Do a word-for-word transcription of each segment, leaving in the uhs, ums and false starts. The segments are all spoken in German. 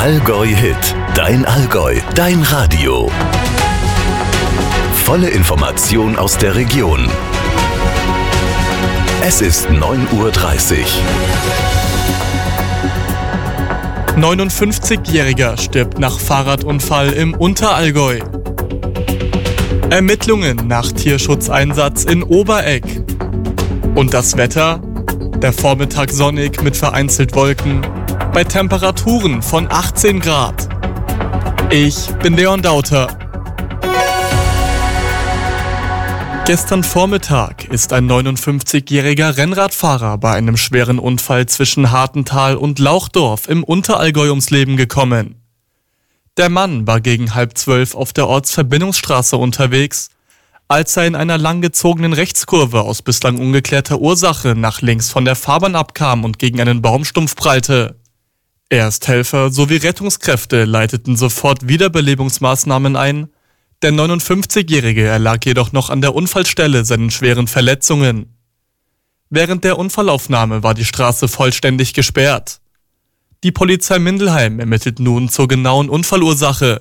Allgäu-Hit, dein Allgäu, dein Radio. Volle Information aus der Region. Es ist neun Uhr dreißig. neunundfünfzigjähriger stirbt nach Fahrradunfall im Unterallgäu. Ermittlungen nach Tierschutzeinsatz in Oberegg. Und das Wetter? Der Vormittag sonnig mit vereinzelt Wolken, bei Temperaturen von achtzehn Grad. Ich bin Leon Dauter. Gestern Vormittag ist ein neunundfünfzigjähriger Rennradfahrer bei einem schweren Unfall zwischen Hartental und Lauchdorf im Unterallgäu ums Leben gekommen. Der Mann war gegen halb zwölf auf der Ortsverbindungsstraße unterwegs, als er in einer langgezogenen Rechtskurve aus bislang ungeklärter Ursache nach links von der Fahrbahn abkam und gegen einen Baumstumpf prallte. Ersthelfer sowie Rettungskräfte leiteten sofort Wiederbelebungsmaßnahmen ein. Der neunundfünfzigjährige erlag jedoch noch an der Unfallstelle seinen schweren Verletzungen. Während der Unfallaufnahme war die Straße vollständig gesperrt. Die Polizei Mindelheim ermittelt nun zur genauen Unfallursache.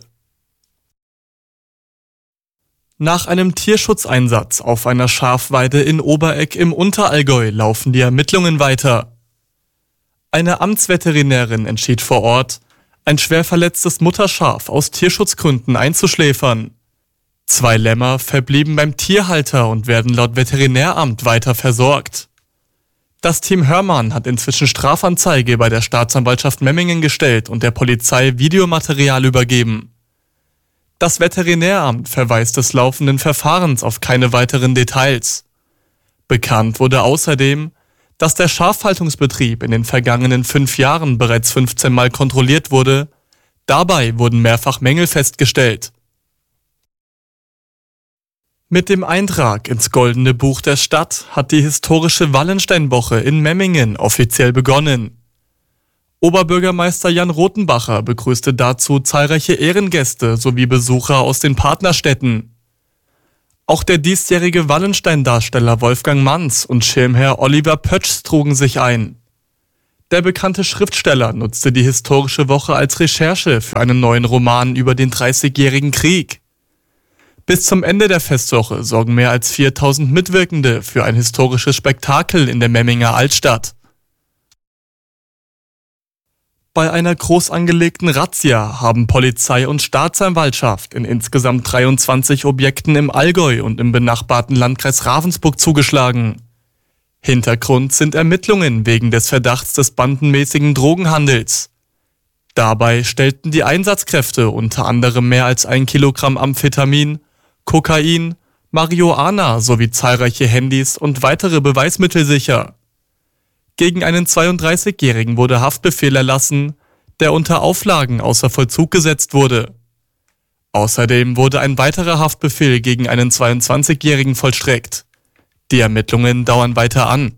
Nach einem Tierschutzeinsatz auf einer Schafweide in Oberegg im Unterallgäu laufen die Ermittlungen weiter. Eine Amtsveterinärin entschied vor Ort, ein schwer verletztes Mutterschaf aus Tierschutzgründen einzuschläfern. Zwei Lämmer verblieben beim Tierhalter und werden laut Veterinäramt weiter versorgt. Das Team Hörmann hat inzwischen Strafanzeige bei der Staatsanwaltschaft Memmingen gestellt und der Polizei Videomaterial übergeben. Das Veterinäramt verweist des laufenden Verfahrens auf keine weiteren Details. Bekannt wurde außerdem, dass der Schafhaltungsbetrieb in den vergangenen fünf Jahren bereits fünfzehn Mal kontrolliert wurde. Dabei wurden mehrfach Mängel festgestellt. Mit dem Eintrag ins Goldene Buch der Stadt hat die historische Wallensteinwoche in Memmingen offiziell begonnen. Oberbürgermeister Jan Rothenbacher begrüßte dazu zahlreiche Ehrengäste sowie Besucher aus den Partnerstädten. Auch der diesjährige Wallenstein-Darsteller Wolfgang Manz und Schirmherr Oliver Pötsch trugen sich ein. Der bekannte Schriftsteller nutzte die historische Woche als Recherche für einen neuen Roman über den Dreißigjährigen Krieg. Bis zum Ende der Festwoche sorgen mehr als viertausend Mitwirkende für ein historisches Spektakel in der Memminger Altstadt. Bei einer groß angelegten Razzia haben Polizei und Staatsanwaltschaft in insgesamt dreiundzwanzig Objekten im Allgäu und im benachbarten Landkreis Ravensburg zugeschlagen. Hintergrund sind Ermittlungen wegen des Verdachts des bandenmäßigen Drogenhandels. Dabei stellten die Einsatzkräfte unter anderem mehr als ein Kilogramm Amphetamin, Kokain, Marihuana sowie zahlreiche Handys und weitere Beweismittel sicher. Gegen einen zweiunddreißigjährigen wurde Haftbefehl erlassen, der unter Auflagen außer Vollzug gesetzt wurde. Außerdem wurde ein weiterer Haftbefehl gegen einen zweiundzwanzigjährigen vollstreckt. Die Ermittlungen dauern weiter an.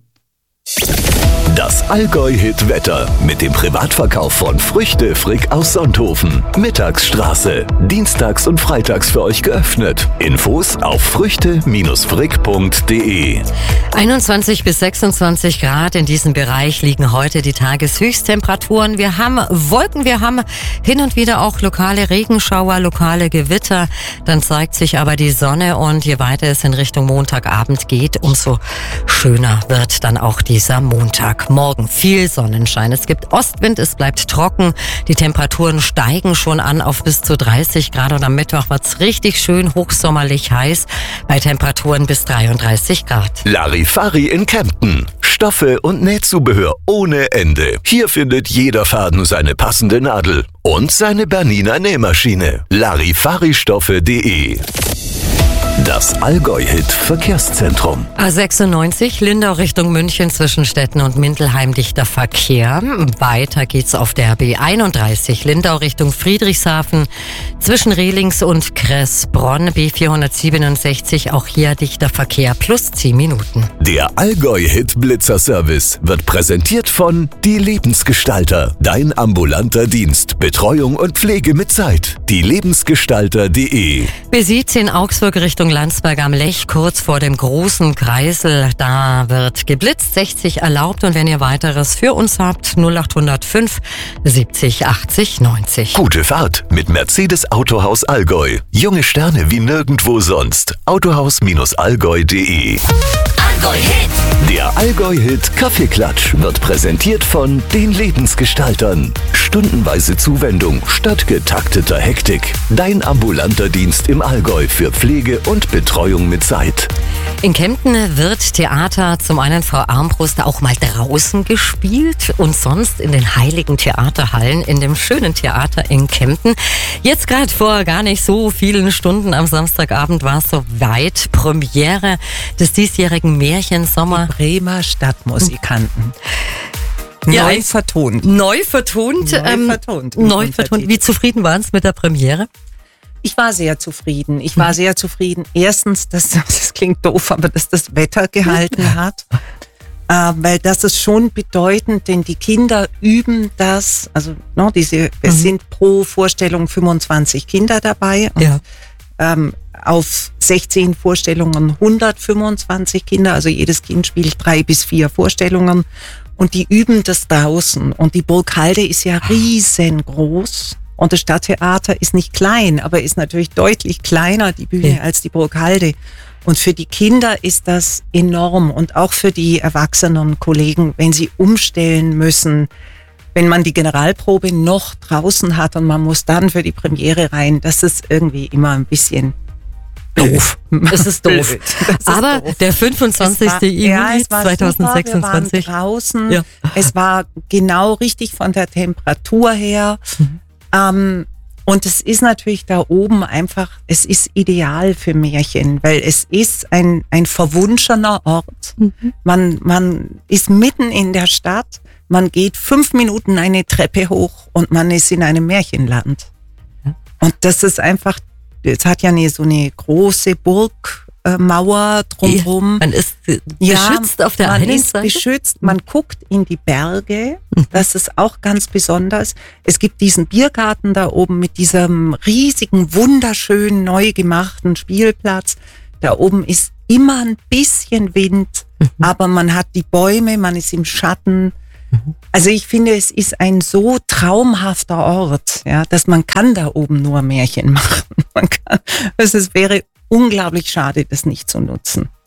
Das Allgäu-Hit-Wetter mit dem Privatverkauf von Früchte Frick aus Sonthofen. Mittagsstraße. Dienstags und freitags für euch geöffnet. Infos auf früchte frick punkt de. einundzwanzig bis sechsundzwanzig Grad, in diesem Bereich liegen heute die Tageshöchsttemperaturen. Wir haben Wolken, wir haben hin und wieder auch lokale Regenschauer, lokale Gewitter. Dann zeigt sich aber die Sonne und je weiter es in Richtung Montagabend geht, umso schöner wird dann auch dieser Montag. Morgen viel Sonnenschein. Es gibt Ostwind, es bleibt trocken. Die Temperaturen steigen schon an auf bis zu dreißig Grad und am Mittwoch wird's richtig schön hochsommerlich heiß bei Temperaturen bis dreiunddreißig Grad. Larifari in Kempten. Stoffe und Nähzubehör ohne Ende. Hier findet jeder Faden seine passende Nadel und seine Bernina Nähmaschine. Larifaristoffe punkt de. Das Allgäu-Hit-Verkehrszentrum. A sechsundneunzig, Lindau Richtung München zwischen Stetten und Mindelheim dichter Verkehr. Weiter geht's auf der B einunddreißig, Lindau Richtung Friedrichshafen zwischen Rehlings und Kressbronn. B vierhundertsiebenundsechzig, auch hier dichter Verkehr plus zehn Minuten. Der Allgäu-Hit-Blitzer-Service wird präsentiert von Die Lebensgestalter. Dein ambulanter Dienst. Betreuung und Pflege mit Zeit. Die Lebensgestalter punkt de. B siebzehn, Augsburg Richtung Richtung Landsberg am Lech, kurz vor dem großen Kreisel. Da wird geblitzt, sechzig erlaubt. Und wenn ihr weiteres für uns habt, null acht null fünf siebzig achtzig neunzig. Gute Fahrt mit Mercedes Autohaus Allgäu. Junge Sterne wie nirgendwo sonst. autohaus allgäu punkt de. Allgäu-Hit. Der Allgäu-Hit Kaffeeklatsch wird präsentiert von den Lebensgestaltern. Stundenweise Zuwendung statt getakteter Hektik. Dein ambulanter Dienst im Allgäu für Pflege und Betreuung mit Zeit. In Kempten wird Theater zum einen Frau Armbrust auch mal draußen gespielt und sonst in den heiligen Theaterhallen in dem schönen Theater in Kempten. Jetzt gerade vor gar nicht so vielen Stunden am Samstagabend war es soweit. Premiere des diesjährigen Märchensommer. Die Bremer Stadtmusikanten. Ja, Neu vertont. Neu vertont. Neu ähm, vertont. Neu vertont. Wie zufrieden waren es mit der Premiere? Ich war sehr zufrieden. Ich war sehr zufrieden. Erstens, dass, das klingt doof, aber dass das Wetter gehalten hat. Äh, weil das ist schon bedeutend, denn die Kinder üben das. Also no, diese, es mhm. sind pro Vorstellung fünfundzwanzig Kinder dabei. Und, ja. ähm, auf sechzehn Vorstellungen hundertfünfundzwanzig Kinder. Also jedes Kind spielt drei bis vier Vorstellungen. Und die üben das draußen. Und die Burg Halde ist ja riesengroß. Und das Stadttheater ist nicht klein, aber ist natürlich deutlich kleiner, die Bühne, ja. als die Burg Halde. Und für die Kinder ist das enorm. Und auch für die erwachsenen Kollegen, wenn sie umstellen müssen, wenn man die Generalprobe noch draußen hat und man muss dann für die Premiere rein, das ist irgendwie immer ein bisschen doof. Es ist doof. Ist Aber doof. der fünfundzwanzigste Juli zweitausendsechsundzwanzig. Wir waren draußen. Ja. Es war genau richtig von der Temperatur her. Mhm. Ähm, und es ist natürlich da oben einfach, es ist ideal für Märchen, weil es ist ein, ein verwunschener Ort. Mhm. Man, man ist mitten in der Stadt. Man geht fünf Minuten eine Treppe hoch und man ist in einem Märchenland. Ja. Und das ist einfach, es hat ja eine, so eine große Burgmauer drumherum. Man ist beschützt ja, auf der einen Seite. Man ist beschützt, man guckt in die Berge. Das ist auch ganz besonders. Es gibt diesen Biergarten da oben mit diesem riesigen, wunderschönen, neu gemachten Spielplatz. Da oben ist immer ein bisschen Wind, mhm. aber man hat die Bäume, man ist im Schatten. Also ich finde, es ist ein so traumhafter Ort, ja, dass man kann da oben nur Märchen machen. Man kann, also es wäre unglaublich schade, das nicht zu nutzen.